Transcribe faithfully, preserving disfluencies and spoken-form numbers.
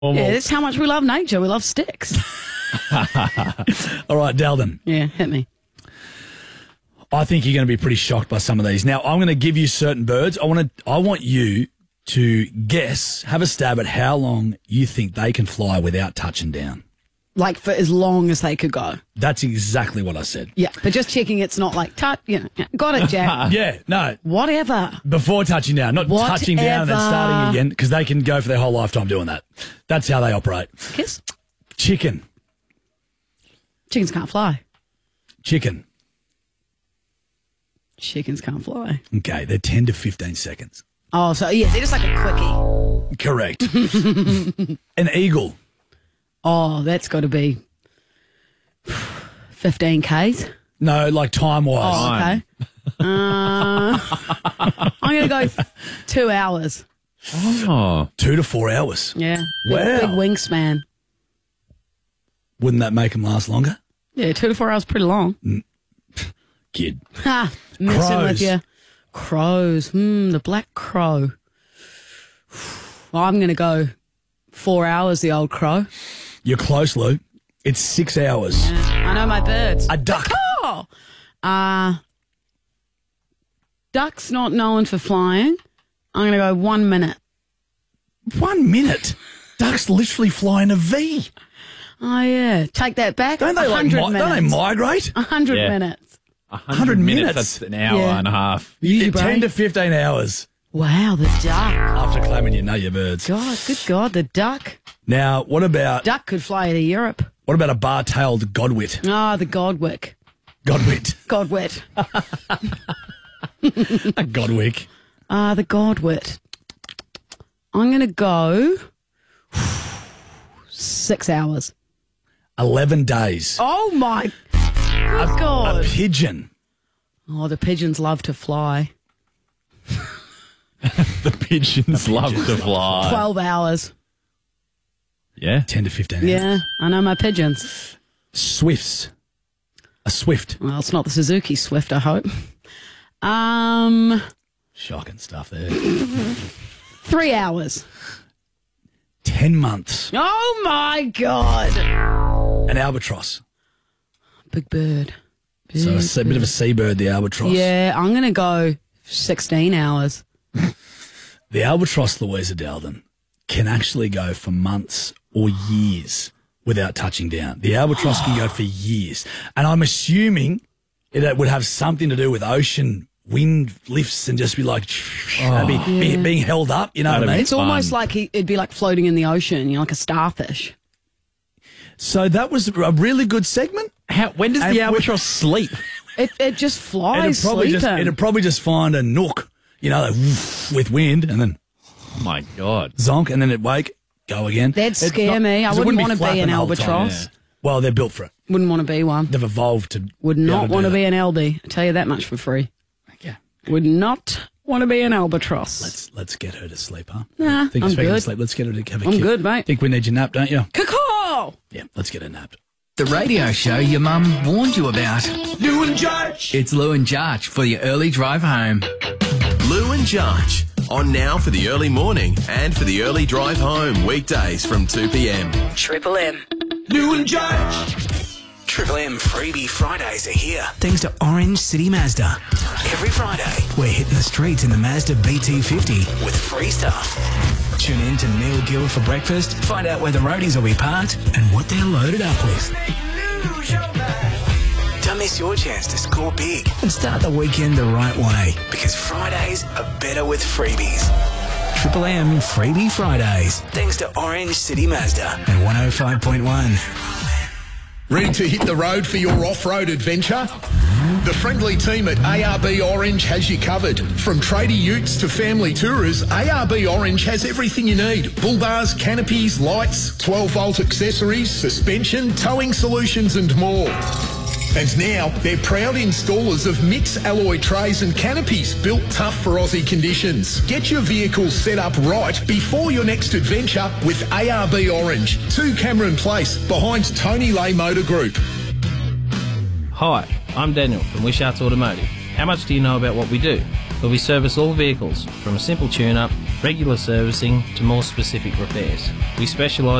Yeah, that's how much we love nature. We love sticks. All right, Dalden. Yeah, hit me. I think you're going to be pretty shocked by some of these. Now, I'm going to give you certain birds. I want to. I want you to guess, have a stab at how long you think they can fly without touching down. Like for as long as they could go. That's exactly what I said. Yeah, but just checking it's not like, touch, you know, got it, Jack. Yeah, no. Whatever. Before touching down, not Whatever. touching down and then starting again, because they can go for their whole lifetime doing that. That's how they operate. Kiss. Chicken. Chickens can't fly. Chicken. Chickens can't fly. Okay, they're ten to fifteen seconds. Oh, so yeah, they're just like a quickie. Correct. An eagle. Oh, that's got to be fifteen kays. No, like time-wise. Oh, okay. uh, I'm going to go th- two hours. Oh. Two to four hours. Yeah. Big, Wow. big wingspan. Wouldn't that make them last longer? Yeah, two to four hours pretty long. Kid. Ha! Messing Crows. with you. Crows. Hmm, the black crow. Well, I'm going to go four hours, the old crow. You're close, Lou. It's six hours. Yeah, I know my birds. A duck. Oh! Uh, duck's not known for flying. I'm going to go one minute. One minute. Ducks literally fly in a V. Oh, yeah. Take that back. Don't they, like, mi- minutes. don't they migrate? A hundred Yeah. minutes. A one hundred hundred minutes. minutes. That's an hour Yeah. and a half. Easy, bro. ten to fifteen hours Wow, the duck. after claiming you know your birds. God, good God, the duck. Now, what about Duck could fly to Europe. what about a bar-tailed godwit? Ah, the Godwick. Godwit. Godwit. A godwick. Ah, the Godwit. I'm going to go six hours. Eleven days. Oh, my good A God. pigeon. Oh, the pigeons love to fly. The pigeons love to fly. twelve hours. Yeah. Ten to fifteen hours. Yeah, I know my pigeons. Swifts. A swift. Well, it's not the Suzuki Swift, I hope. Um, Shocking stuff there. three hours. Ten months. Oh, my God. An albatross. Big bird. Big So a sea- bit of a seabird, the albatross. Yeah, I'm going to go sixteen hours. The albatross, Louisa Dalden, can actually go for months or years without touching down. The albatross can go for years. And I'm assuming it would have something to do with ocean wind lifts and just be like, oh, be, be, Yeah. being held up, you know what I That'd mean? be It's almost fun. like he, it'd be like floating in the ocean, you know, like a starfish. So that was a really good segment. How, when does And the we- albatross sleep? It it just It'd flies probably sleeping. just, it'd probably just find a nook, you know, like, woof, with wind and then Oh my God. zonk and then it'd wake, go again. That'd It's scare not- me. I 'cause it wouldn't be want to be flapping an the whole time. albatross. Yeah. Well, they're built for it. Wouldn't want to be one. They've evolved to Would be able not to want do to be that. an L B. I tell you that much for free. Yeah. Would not want to be an albatross. Let's let's get her to sleep, huh? Nah, Think I'm speaking of good. sleep, let's get her to have a I'm kid. good, mate. Think we need your nap, don't you? Caw-caw! Yeah, let's get her napped. The radio show your mum warned you about. Lou and Judge. It's Lou and Jarch for your early drive home. Lou and Judge. On now for the early morning and for the early drive home. Weekdays from two p.m. Triple M. Lou and Judge. Triple M Freebie Fridays are here. Thanks to Orange City Mazda. Every Friday We're hitting the streets in the Mazda B T fifty. with free stuff. Tune in to Neil Gill for breakfast. Find out where the roadies will be parked and what they're loaded up with. Don't miss your chance to score big And start the weekend the right way. because Fridays are better with freebies. Triple M Freebie Fridays Thanks to Orange City Mazda. at one oh five point one. Ready to hit the road for your off-road adventure? The friendly team at A R B Orange has you covered. From tradie utes to family tourers, A R B Orange has everything you need. Bull bars, canopies, lights, twelve volt accessories, suspension, towing solutions and more. And now, they're proud installers of Mix alloy trays and canopies built tough for Aussie conditions. Get your vehicles set up right before your next adventure with A R B Orange. two Cameron Place, behind Tony Lay Motor Group. Hi, I'm Daniel from Wisharts Automotive. How much do you know about what we do? Well, we service all vehicles, from a simple tune-up regular servicing to more specific repairs. We specialise